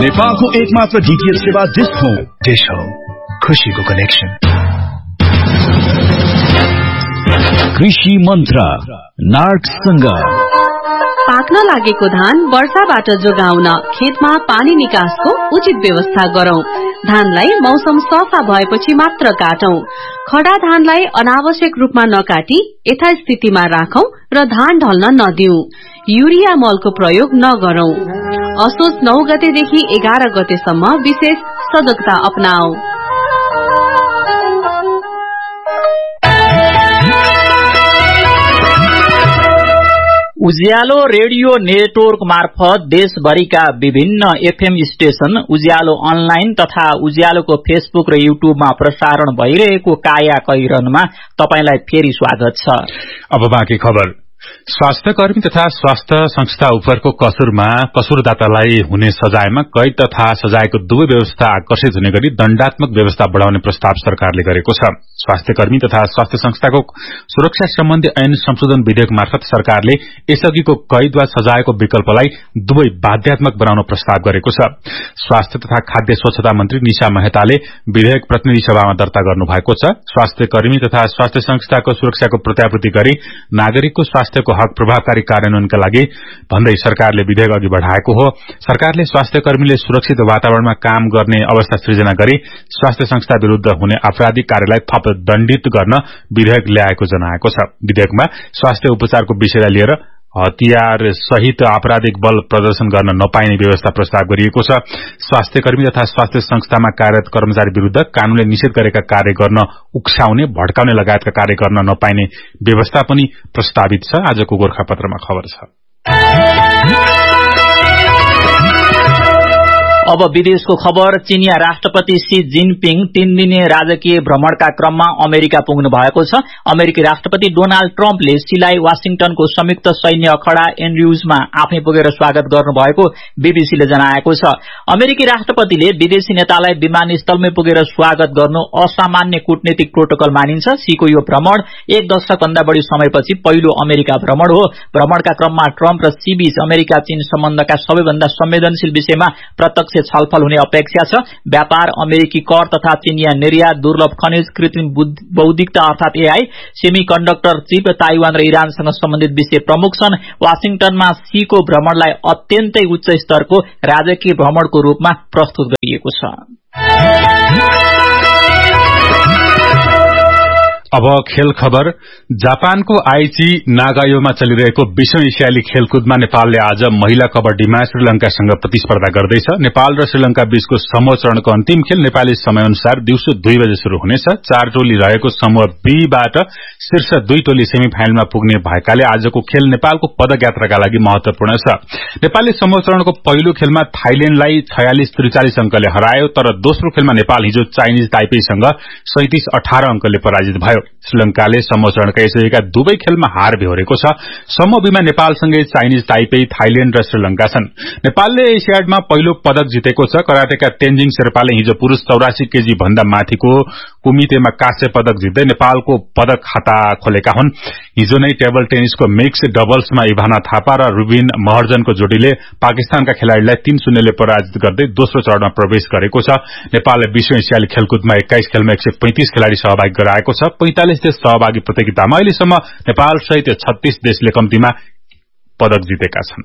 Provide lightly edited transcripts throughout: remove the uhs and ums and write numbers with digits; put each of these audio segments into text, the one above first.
नेपालको एकमात्र डीटीएच सेवा डिश हो खुशीको कनेक्सन। कृषि मन्त्र नार्कसँग पाक्न लागेको धान वर्षाबाट जोगाउन खेतमा पानी निकासको उचित व्यवस्था गरौं। धानलाई मौसम सफा भएपछि मात्र काटौं। खडा धानलाई अनावश्यक रूपमा नकाटी यथास्थितिमा राखौं र धान ढल्न नदिऊ। युरिया मलको प्रयोग नगरौं। असोज 9 गतेदेखि 11 गतेसम्म विशेष सजगता अपनाऊ। उज्यालो रेडियो नेटवर्क मार्फत देशभरिका विभिन्न एफएम स्टेशन, उज्यालो अनलाइन तथा उज्यालोको फेसबुक र युट्युबमा प्रसारण भइरहेको काया कैरनमा तपाईलाई फेरि स्वागत छ। अब बाँकी खबर। स्वास्थ्य कर्मी तथा स्वास्थ्य संस्था उपरको कसुरमा कसुरदातालाई हुने सजायमा कैद तथा सजायको दुवै व्यवस्था आकर्षित हुने गरी दण्डात्मक व्यवस्था बढ़ाउने प्रस्ताव सरकारले गरेको छ। स्वास्थ्य कर्मी तथा स्वास्थ्य संस्थाको सुरक्षा सम्बन्धी ऐन संशोधन विधेयक मार्फत सरकारले यसअघिको कैद वा सजायको विकल्पलाई दुवै बाध्यात्मक बनाउन प्रस्ताव गरेको छ। स्वास्थ्य तथा खाद्य स्वच्छता मन्त्री निशा मेहताले विधेयक प्रतिनिधि सभामा दर्ता गर्नुभएको छ। स्वास्थ्य कर्मी तथा स्वास्थ्य संस्थाको सुरक्षाको प्रत्याभूति गरी नागरिकको स्वास्थ्यको हक प्रभावकारी कार्यान्वयनका लागि भन्दै सरकारले विधेयक अघि बढ़ाएको हो। सरकारले स्वास्थ्य कर्मीले सुरक्षित वातावरणमा काम गर्ने अवस्था सृजना गरी स्वास्थ्य संस्था विरूद्ध हुने आपराधिक कार्यलाई थप दण्डित गर्न विधेयक ल्याएको जनाएको छ। विधेयकमा स्वास्थ्य उपचारको विषयलाई लिएर हतियार सहित आपराधिक बल प्रदर्शन गर्न नपाइने व्यवस्था प्रस्ताव गरिएको छ। स्वास्थ्य कर्मी तथा स्वास्थ्य संस्थामा कार्यरत कर्मचारी विरूद्ध कानूनले निषेध गरेका कार्य गर्न उक्साउने, भड्काउने लगायतका कार्य गर्न नपाइने व्यवस्था पनि प्रस्तावित छ। आजको गोरखापत्रमा खबर छ। अब विदेशको खबर। चीनिया राष्ट्रपति शी जिनपिङ 3 दिने राजकीय भ्रमणका क्रममा अमेरिका पुग्नु भएको छ। अमेरिकी राष्ट्रपति डोनाल्ड ट्रम्पले शीलाई वाशिंगटनको संयुक्त सैन्य अखडा एन्ड्र्यूजमा आफै पुगेर स्वागत गर्नुभएको बीबीसीले जनाएको छ। अमेरिकी राष्ट्रपतिले विदेशी नेतालाई विमानस्थलमै पुगेर स्वागत गर्नु असामान्य कूटनीतिक प्रोटोकल मानिन्छ। शीको यो भ्रमण 1 दशकभन्दा बढ़ी समयपछि पहिलो अमेरिका भ्रमण हो। भ्रमणका क्रममा ट्रम्प र शी बीच अमेरिका चीन सम्बन्धका सबैभन्दा संवेदनशील विषयमा प्रत्यक्ष छलफल हुने अपेक्षा छ। व्यापार, अमेरिकी कर तथा चिनिया निर्यात, दुर्लभ खनिज, कृत्रिम बौद्धिकता अर्थात एआई, सेमीकन्डक्टर चिप, ताइवान र इरानसँग सम्बन्धित विषय प्रमुख छन्। वाशिंगटनमा शीको भ्रमणलाई अत्यन्तै उच्च स्तरको राजकीय भ्रमणको रूपमा प्रस्तुत गरिएको छ। अब खेल खबर। जापानको आइची नागायोमा चलिरहेको 20औं एसियाली खेलकुदमा नेपालले आज महिला कबड्डीमा श्रीलंकासँग प्रतिस्पर्धा गर्दैछ। नेपाल र श्रीलंका बीचको समूह चरणको अन्तिम खेल नेपाली समयअनुसार दिउँसो 2 बजे शुरू हुनेछ। 4 टोली रहेको समूह बीबाट शीर्ष 2 टोली सेमिफाइनलमा पुग्ने भएकाले आजको खेल नेपालको पदक यात्राका लागि महत्वपूर्ण छ। नेपालले समूह चरणको पहिलो खेलमा थाइल्याण्डलाई 46-43 अंकले हरायो, तर दोस्रो खेलमा नेपाल हिजो चाइनिज ताइपेईसँग 37-18 अंकले पराजित भयो। श्रीलंकाले समूह चरणका यसअघिका दुवै खेलमा हार बेहोरेको छ। समूह बीमा नेपालसँगै चाइनिज ताइपेई, थाइल्याण्ड र श्रीलंका छन्। नेपालले एसियाडमा पहिलो पदक जितेको छ। कराटेका तेन्जिङ शेर्पाले हिजो पुरूष 84 केजी भन्दा माथिको कुमितेमा काँस्य पदक जित्दै नेपालको पदक खाता खोलेका हुन्। हिजो नै टेबल टेनिसको मिक्स डबल्समा इभाना थापा र रुबिन महर्जनको जोडीले पाकिस्तानका खेलाड़ीलाई 3-0 ले पराजित गर्दै दोस्रो चरणमा प्रवेश गरेको छ। नेपालले 20औं एसियाली खेलकुदमा 21 खेलमा 135 खेलाड़ी सहभागी गराएको छ। 45 देश सहभागी प्रतियोगितामा अहिलेसम्म नेपाल सहित 36 देशले कम्तीमा पदक जितेका छन्।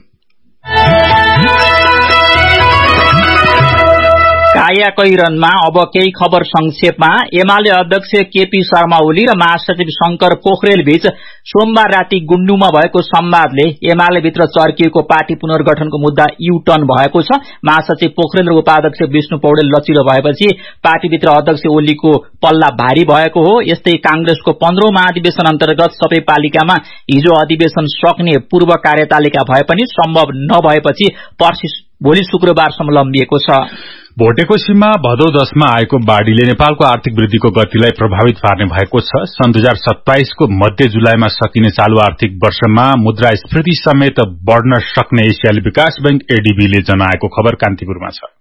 काया कैरनमा अब केही खबर संक्षेपमा। एमाले अध्यक्ष केपी शर्मा ओली र महासचिव शंकर पोखरेल बीच सोमबार राति गुण्डुमा भएको संवादले एमाले भित्र चर्किएको पार्टी पुनर्गठनको मुद्दा यू-टर्न भएको छ। महासचिव पोखरेल र उपाध्यक्ष विष्णु पौडेल लचिलो भएपछि पार्टीभित्र अध्यक्ष ओलीको पल्ला भारी भएको हो। यस्तै कांग्रेसको 15औं महाधिवेशन अन्तर्गत सबै पालिकामा हिजो अधिवेशन सक्ने पूर्व कार्यतालिका भए पनि सम्भव नभएपछि भोलि शुक्रबारसम्म लम्बिएको छ। भोटेकोशीमा भदौ 10 मा आएको बाढ़ीले नेपालको आर्थिक वृद्धिको गतिलाई प्रभावित पार्ने भएको छ। सन् 2027 को मध्य जुलाईमा सकिने चालू आर्थिक वर्षमा मुद्रास्फीति समेत बढ़न सक्ने एसियाली विकास बैंक एडीबीले जनाएको खबर कान्तिपुरमा छ।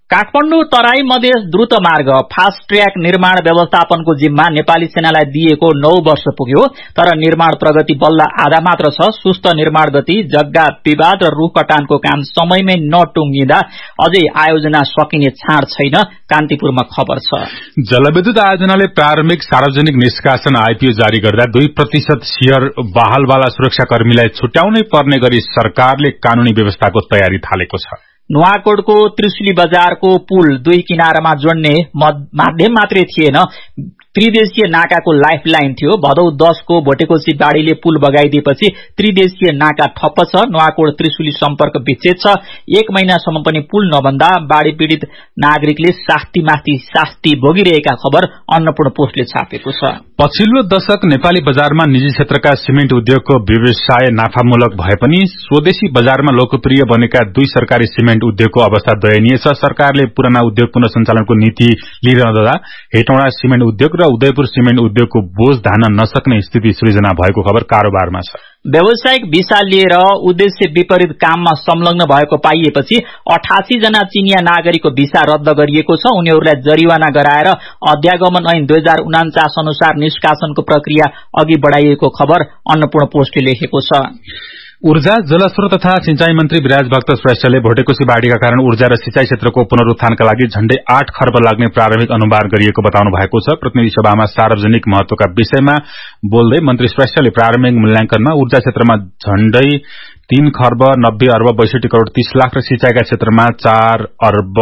काठमाडौँ तराई मधेस द्रुत मार्ग फास्ट ट्र्याक निर्माण व्यवस्थापनको जिम्मा नेपाली सेनालाई दिएको 9 वर्ष पुग्यो, तर निर्माण प्रगति बल्ल आधा मात्र छ। सुस्त निर्माण गति, जग्गा विवाद र रूख कटानको काम समयमै नटुङ्गिँदा अझै आयोजना सकिने छाड छैन। कान्तिपुरमा खबर छ। जलविद्युत आयोजनाले प्रारम्भिक सार्वजनिक निष्कासन आईपीओ जारी गर्दा 2% शेयर बहालवाला सुरक्षाकर्मीलाई छुट्याउनै पर्ने गरी सरकारले कानूनी व्यवस्थाको तयारी थालेको छ। नुवाकोटको त्रिशुली बजारको पुल 2 किनारामा जोड्ने माध्यम मात्रै थिएन, त्रिदेशीय नाकाको लाइफलाइन थियो। भदौ 10 को भोटेकोशी बाढ़ीले पुल बगाइदिएपछि त्रिदेशीय नाका ठप्प छ। नुवाकोट त्रिशुली सम्पर्क विच्छेद छ। 1 महिनासम्म पनि पुल नबन्दा बाढ़ी पीड़ित नागरिकले शास्ति भोगिरहेका खबर अन्नपूर्ण पोस्टले छापेको छ। पछिल्लो दशक नेपाली बजारमा निजी क्षेत्रका सिमेन्ट उद्योगको व्यवसाय नाफामूलक भए पनि स्वदेशी बजारमा लोकप्रिय बनेका 2 सरकारी सिमेन्ट उद्योगको अवस्था दयनीय छ। सरकारले पुराना उद्योग पुनर्सञ्चालनको नीति लिइरहँदा हेटौँडा सिमेन्ट उद्योग र उदयपुर सिमेन्ट उद्योगको बोझ धान्न नसक्ने स्थिति सृजना भएको खबर कारोबारमा छ। व्यावसायिक भिसा लिएर उद्देश्य विपरीत काममा संलग्न भएको पाइएपछि 88 जना चिनिया नागरिकको भिसा रद्द गरिएको छ। उनीहरूलाई जरिवाना गराएर अध्यागमन ऐन 2049 अनुसार निष्कासनको प्रक्रिया अघि बढाइएको खबर अन्नपूर्ण पोस्टले लेखेको छ। ऊर्जा, जलस्रोत तथा सिंचाई मन्त्री विराजभक्त श्रेष्ठले भोटेकोशी बाढ़ीका कारण ऊर्जा र सिंचाई क्षेत्रको पुनरुत्थानका लागि झण्डै 8 खर्ब लाग्ने प्रारम्भिक अनुमान गरिएको बताउनु भएको छ। प्रतिनिधि सभामा सार्वजनिक महत्वका विषयमा बोल्दै मन्त्री श्रेष्ठले प्रारम्भिक मूल्याङ्कनमा ऊर्जा क्षेत्रमा झण्डै 3 खर्ब 90 अर्ब 62 करोड़ 30 लाख र सिंचाईका क्षेत्रमा 4 अर्ब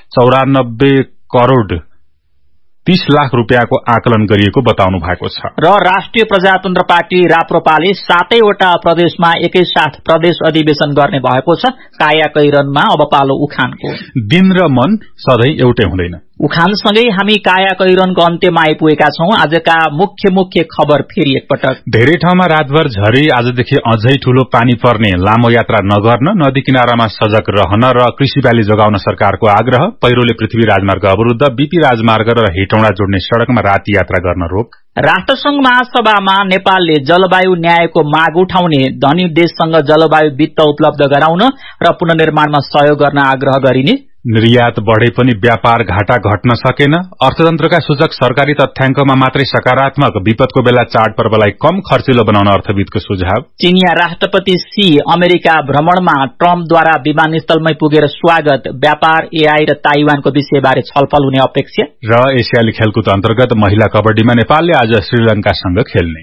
94 करोड़ 30 लाख रुपियाँको आकलन गरिएको बताउनु भएको छ। र राष्ट्रिय प्रजातन्त्र पार्टी राप्रपाले 7 वटा प्रदेशमा एकैसाथ प्रदेश अधिवेशन गर्ने भएको छ। कायाकैरनमा अब पालो उखानको। दिन र मन सधैं एउटै हुँदैन। उखानसँगै हामी कायाकैरनको अन्त्यमा आइपुगेका छौं। आजका मुख्य खबर फेरि एकपटक। धेरै ठाउँमा रातभर झरी, आजदेखि अझै ठूलो पानी पर्ने, लामो यात्रा नगर्न, नदी किनारामा सजग रहन र कृषि बाली जोगाउन सरकारको आग्रह। पहिरोले पृथ्वी राजमार्ग अवरुद्ध, बीपी राजमार्ग र हेटौँडा जोड्ने सड़कमा राति यात्रा गर्न रोक। राष्ट्रसंघ महासभामा नेपालले जलवायु न्यायको माग उठाउने, धनी देशसँग जलवायु वित्त उपलब्ध गराउन र पुनर्निर्माणमा सहयोग गर्न आग्रह गरिने। निर्यात बढ़े पनि व्यापार घाटा घट्न सकेन। अर्थतन्त्रका सूचक सरकारी तथ्याङ्कमा मात्रै सकारात्मक, विपदको बेला चाडपर्वलाई कम खर्चिलो बनाउन अर्थविदको सुझाव। चिनिया राष्ट्रपति सी अमेरिका भ्रमणमा ट्रम्पद्वारा विमानस्थलमै पुगेर स्वागत। व्यापार, एआई र ताइवानको विषयबारे छलफल हुने अपेक्षा। र एसियाली खेलकुद अन्तर्गत महिला कबड्डीमा नेपालले आज श्रीलंकासँग खेल्ने।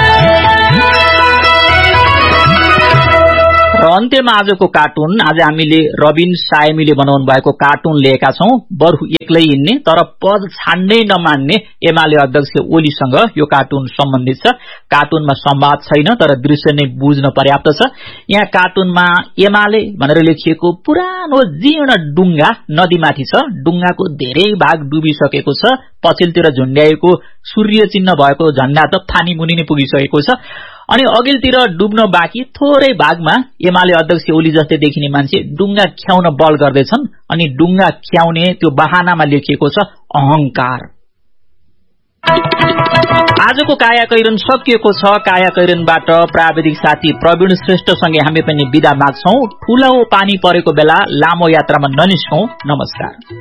र अन्त्यमा आजको कार्टुन। आज हामीले रबिन सायमीले बनाउनु भएको कार्टुन लिएका छौं। बरु एक्लै हिँड्ने तर पद छाड्नै नमान्ने एमाले अध्यक्ष ओलीसँग यो कार्टुन सम्बन्धित छ। कार्टुनमा संवाद छैन तर दृश्य नै बुझ्न पर्याप्त छ। यहाँ कार्टुनमा एमाले भनेर लेखिएको पुरानो जीर्ण डुङ्गा नदीमाथि छ। डुङ्गाको धेरै भाग डुबिसकेको छ। पछिल्तिर झुण्ड्याएको सूर्य चिन्ह भएको झण्डा त फानी मुनि नै पुगिसकेको छ। अनि अघिल्तिर डुब्न बाँकी थोरै भागमा एमाले अध्यक्ष ओली जस्तै देखिने मान्छे डुङ्गा ख्याउन बल गर्दैछन्। अनि डुङ्गा ख्याउने त्यो बहानामा लेखिएको छ अहंकार। आजको कायाकैरन सकिएको छ। कायाकैरनबाट प्राविधिक साथी प्रवीण श्रेष्ठसँगै हामी पनि बिदा माग्छौं। ठूलो पानी परेको बेला लामो यात्रामा ननिस्कौं। नमस्कार।